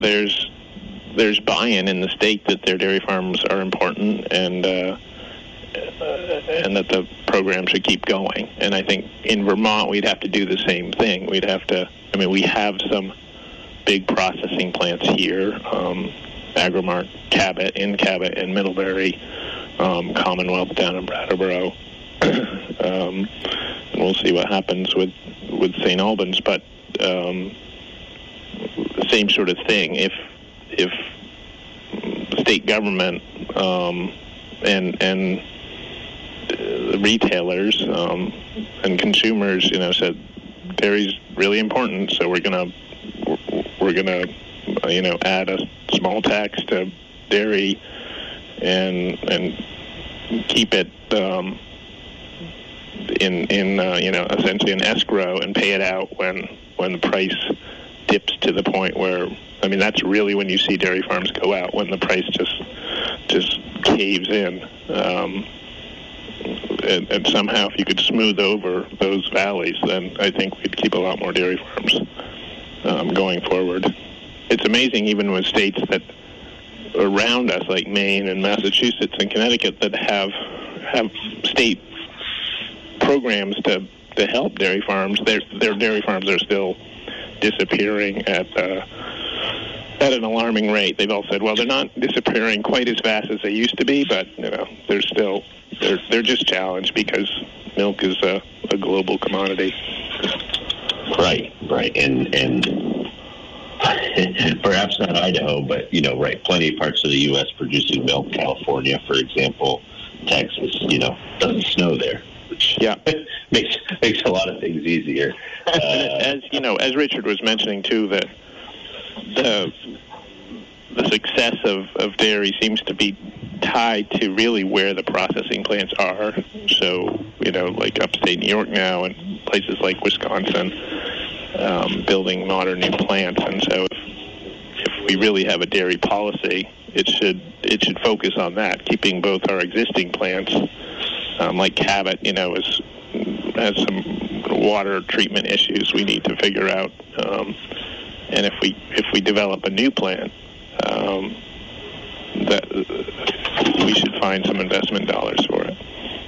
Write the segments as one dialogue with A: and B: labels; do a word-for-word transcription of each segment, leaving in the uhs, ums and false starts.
A: there's there's buy-in in the state that their dairy farms are important and uh, and that the program should keep going. And I think in Vermont we'd have to do the same thing. We'd have to. I mean, we have some big processing plants here. Um, Agrimark, Cabot, in Cabot, and Middlebury, um, Commonwealth down in Brattleboro. um, and we'll see what happens with, with Saint Albans. But um, same sort of thing. If if the state government um, and and the retailers um, and consumers, you know, said dairy's really important, so we're gonna we're gonna you know add a small tax to dairy and and keep it um, in in uh, you know essentially an escrow and pay it out when when the price dips to the point where, I mean, that's really when you see dairy farms go out, when the price just just caves in. Um, and, and somehow, if you could smooth over those valleys, then I think we'd keep a lot more dairy farms um, going forward. It's amazing, even with states that around us, like Maine and Massachusetts and Connecticut, that have have state programs to, to help dairy farms. Their their dairy farms are still disappearing at uh, at an alarming rate. They've all said, well, they're not disappearing quite as fast as they used to be, but you know, they're still they're they're just challenged because milk is a, a global commodity.
B: Right, right, and and perhaps not Idaho, but you know, right, plenty of parts of the U S producing milk. California, for example, Texas, you know, doesn't snow there, which
A: yeah
B: makes makes a lot of things easier. Uh,
A: as you know, as Richard was mentioning too, that the the success of, of dairy seems to be tied to really where the processing plants are. So, you know, like upstate New York now and places like Wisconsin, um, building modern new plants. And so if, if we really have a dairy policy, it should it should focus on that, keeping both our existing plants, um, like Cabot, you know, is, has some water treatment issues we need to figure out. Um, and if we if we develop a new plant, um, that we should find some investment dollars for it.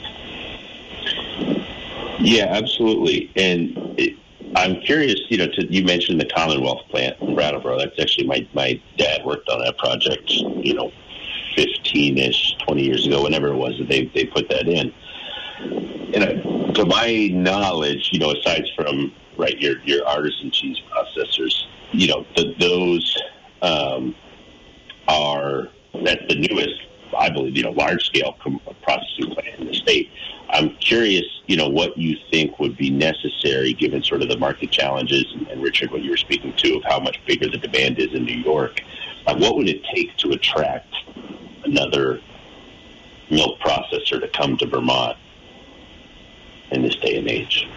B: Yeah, absolutely. And it, I'm curious, you know, to, you mentioned the Commonwealth plant in Brattleboro. That's actually my, my dad worked on that project, you know, fifteen-ish, twenty years ago, whenever it was that they, they put that in. And uh, to my knowledge, you know, aside from, right, your, your artisan cheese processors, you know, the, those um, are, that's the newest, I believe, you know, large-scale com- processing plant in the state. I'm curious, you know, what you think would be necessary given sort of the market challenges, and, and Richard, what you were speaking to, of how much bigger the demand is in New York. Uh, what would it take to attract another milk processor to come to Vermont in this day and age?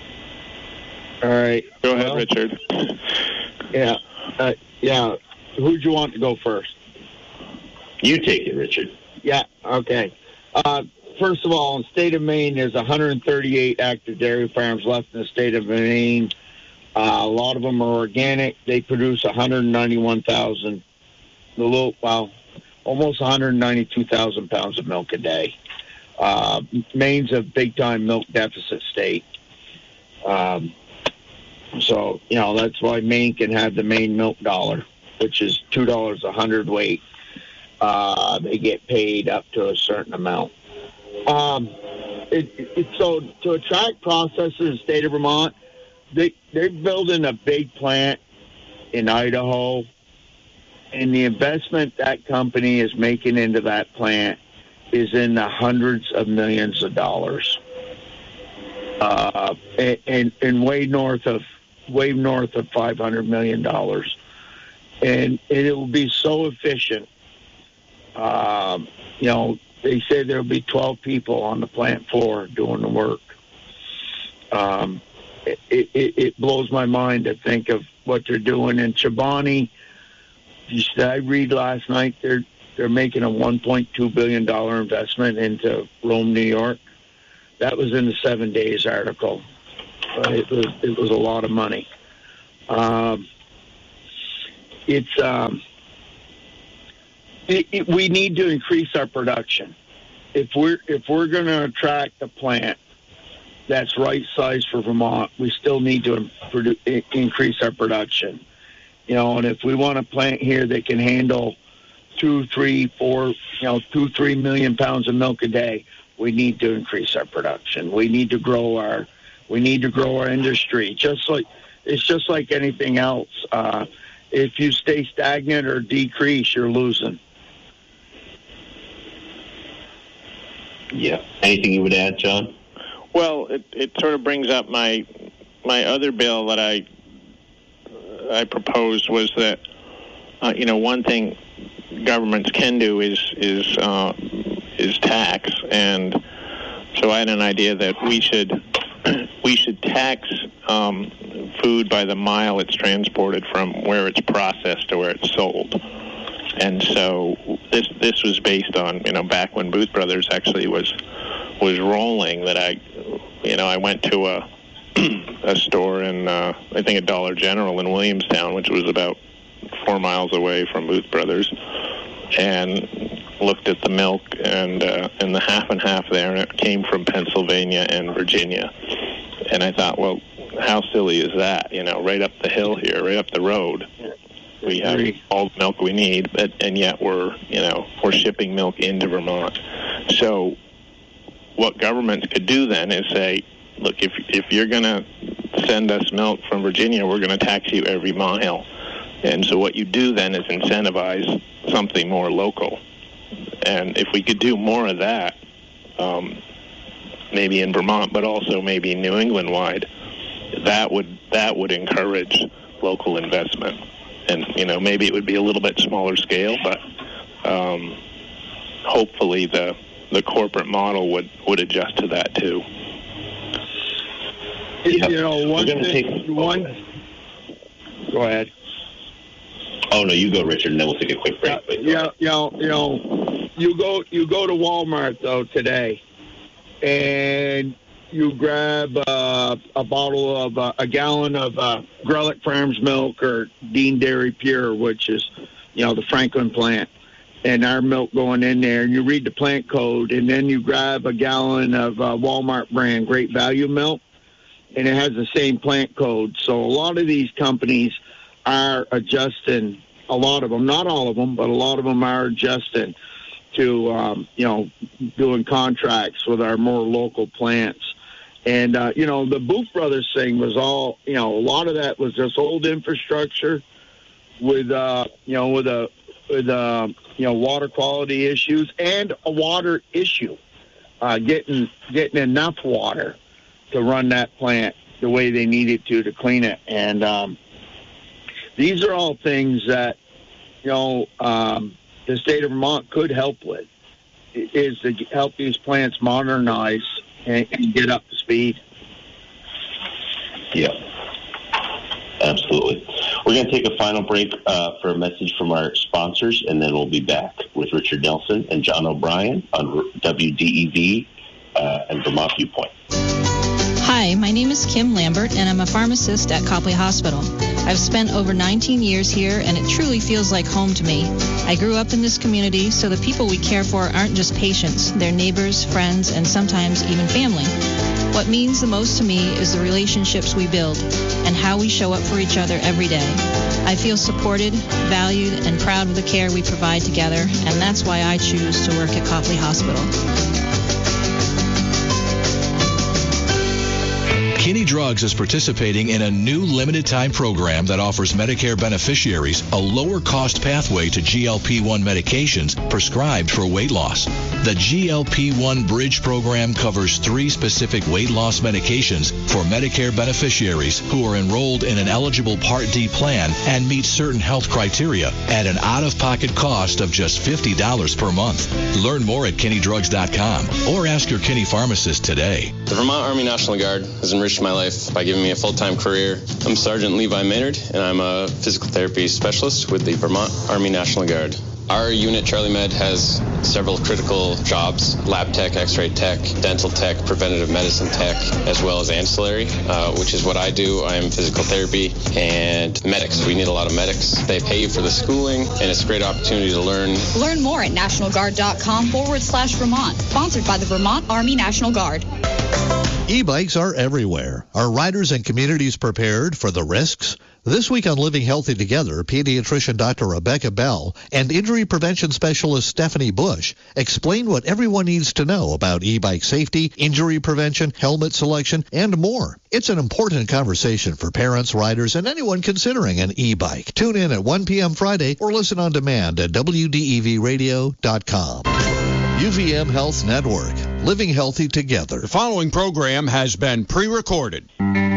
C: All right.
A: Go ahead,
C: well,
A: Richard.
C: Yeah. Uh, yeah. Who'd you want to go first?
B: You take it, Richard.
C: Yeah. Okay. Uh, First of all, in the state of Maine, there's one hundred thirty-eight active dairy farms left in the state of Maine. Uh, a lot of them are organic. They produce one hundred ninety-one thousand, a little, well, almost one hundred ninety-two thousand pounds of milk a day. Uh, Maine's a big-time milk deficit state. Um, so, you know, that's why Maine can have the Maine milk dollar, which is two dollars a hundredweight. Uh, they get paid up to a certain amount. Um, it, it, so to attract processors in the state of Vermont, they, they're building a big plant in Idaho, and the investment that company is making into that plant is in the hundreds of millions of dollars, uh, and, and, and way north of way north of five hundred million dollars, and, and it will be so efficient. Um, you know. They say there'll be twelve people on the plant floor doing the work. Um, it, it, it blows my mind to think of what they're doing in Chobani. I read last night they're they're making a one point two billion dollars investment into Rome, New York. That was in the Seven Days article. But it was it was a lot of money. Um, it's um, it, it, we need to increase our production. If we're if we're going to attract a plant that's right size for Vermont, we still need to produ- increase our production. You know, and if we want a plant here that can handle two, three, four, you know, two, three million pounds of milk a day, we need to increase our production. We need to grow our, we need to grow our industry. Just like it's just like anything else. Uh, if you stay stagnant or decrease, you're losing.
B: Yeah. Anything you would add, John?
A: Well, it, it sort of brings up my my other bill that I I proposed was that uh, you know one thing governments can do is is uh, is tax, and so I had an idea that we should we should tax um, food by the mile it's transported from where it's processed to where it's sold. And so this this was based on, you know, back when Booth Brothers actually was was rolling, that I, you know, I went to a a store in, uh, I think, a Dollar General in Williamstown, which was about four miles away from Booth Brothers, and looked at the milk and uh, and the half and half there, and it came from Pennsylvania and Virginia. And I thought, well, how silly is that? You know, right up the hill here, right up the road. We have all the milk we need, but, and yet we're, you know, we're shipping milk into Vermont. So what governments could do then is say, look, if if you're going to send us milk from Virginia, we're going to tax you every mile. And so what you do then is incentivize something more local. And if we could do more of that, um, maybe in Vermont, but also maybe New England-wide, that would that would encourage local investment. And, you know, maybe it would be a little bit smaller scale, but um, hopefully the the corporate model would, would adjust to that too.
C: Yeah. You know, one thing, take, one. Go ahead.
B: Oh no, you go, Richard, and then we'll take a quick break.
C: Yeah, yeah, you know, you know, you go you go to Walmart though today, and you grab uh, a bottle of uh, a gallon of uh, Grelick Farms milk or Dean Dairy Pure, which is, you know, the Franklin plant, and our milk going in there, and you read the plant code, and then you grab a gallon of uh, Walmart brand Great Value milk, and it has the same plant code. So a lot of these companies are adjusting, a lot of them, not all of them, but a lot of them are adjusting to, um, you know, doing contracts with our more local plants. And, uh, you know, the Booth Brothers thing was all, you know, a lot of that was just old infrastructure with, uh, you know, with a, with, uh, you know, water quality issues and a water issue, uh, getting, getting enough water to run that plant the way they needed to, to clean it. And, um, these are all things that, you know, um, the state of Vermont could help with, is to help these plants modernize and, and get up to speed.
B: Yeah, absolutely. We're going to take a final break uh, for a message from our sponsors, and then we'll be back with Richard Nelson and John O'Brien on W D E V uh, and Vermont Viewpoint.
D: Hi, my name is Kim Lambert, and I'm a pharmacist at Copley Hospital. I've spent over nineteen years here, and it truly feels like home to me. I grew up in this community, so the people we care for aren't just patients. They're neighbors, friends, and sometimes even family. What means the most to me is the relationships we build and how we show up for each other every day. I feel supported, valued, and proud of the care we provide together, and that's why I choose to work at Copley Hospital.
E: Kinney Drugs is participating in a new limited-time program that offers Medicare beneficiaries a lower-cost pathway to G L P one medications prescribed for weight loss. The G L P one Bridge program covers three specific weight loss medications for Medicare beneficiaries who are enrolled in an eligible Part D plan and meet certain health criteria at an out-of-pocket cost of just fifty dollars per month. Learn more at kinney drugs dot com or ask your Kinney pharmacist today.
F: The Vermont Army National Guard has enriched my life by giving me a full-time career. I'm Sergeant Levi Maynard, and I'm a physical therapy specialist with the Vermont Army National Guard. Our unit, Charlie Med, has several critical jobs: lab tech, x-ray tech, dental tech, preventative medicine tech, as well as ancillary, uh, which is what I do. I'm physical therapy and medics. We need a lot of medics. They pay you for the schooling, and it's a great opportunity to learn.
G: Learn more at nationalguard.com forward slash Vermont. Sponsored by the Vermont Army National Guard.
H: E-bikes are everywhere. Are riders and communities prepared for the risks? This week on Living Healthy Together, pediatrician Doctor Rebecca Bell and injury prevention specialist Stephanie Bush explain what everyone needs to know about e-bike safety, injury prevention, helmet selection, and more. It's an important conversation for parents, riders, and anyone considering an e-bike. Tune in at one p.m. Friday or listen on demand at W D E V radio dot com. U V M Health Network. Living Healthy Together.
I: The following program has been pre-recorded.